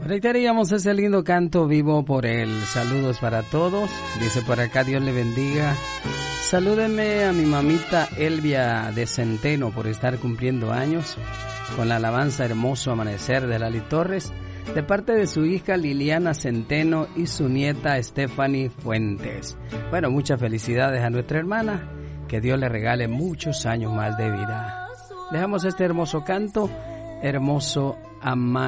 Reiteraríamos ese lindo canto vivo por él. Saludos para todos. Dice por acá, Dios le bendiga. Salúdenme a mi mamita Elvia de Centeno por estar cumpliendo años con la alabanza Hermoso Amanecer de Lali Torres, de parte de su hija Liliana Centeno y su nieta Stephanie Fuentes. Bueno, muchas felicidades a nuestra hermana, que Dios le regale muchos años más de vida. Dejamos este hermoso canto, Hermoso Amanecer.